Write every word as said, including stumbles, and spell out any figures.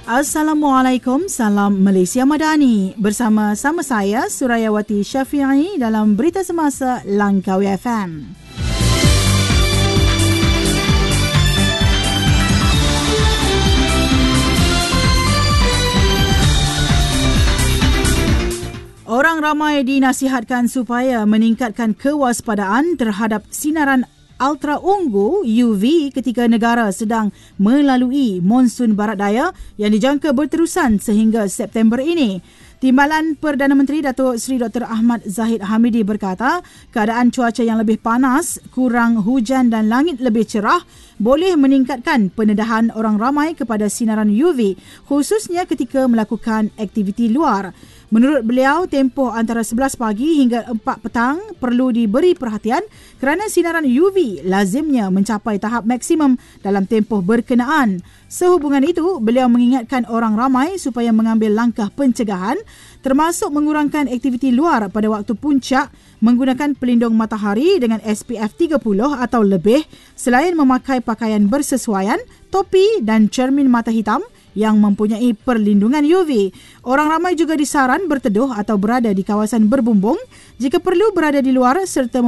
Assalamualaikum, salam Malaysia Madani. Bersama-sama saya Surayawati Syafi'i dalam Berita Semasa Langkawi F M. Orang ramai dinasihatkan supaya meningkatkan kewaspadaan terhadap sinaran ultra ungu U V ketika negara sedang melalui monsun barat daya yang dijangka berterusan sehingga September ini. Timbalan Perdana Menteri Datuk Seri Doktor Ahmad Zahid Hamidi berkata, keadaan cuaca yang lebih panas, kurang hujan dan langit lebih cerah boleh meningkatkan pendedahan orang ramai kepada sinaran U V, khususnya ketika melakukan aktiviti luar. Menurut beliau, tempoh antara sebelas pagi hingga empat petang perlu diberi perhatian kerana sinaran U V lazimnya mencapai tahap maksimum dalam tempoh berkenaan. Sehubungan itu, beliau mengingatkan orang ramai supaya mengambil langkah pencegahan termasuk mengurangkan aktiviti luar pada waktu puncak, menggunakan pelindung matahari dengan S P F tiga puluh atau lebih selain memakai pakaian bersesuaian, topi dan cermin mata hitam yang mempunyai perlindungan U V. Orang ramai juga disaran berteduh atau berada di kawasan berbumbung, jika perlu berada di luar serta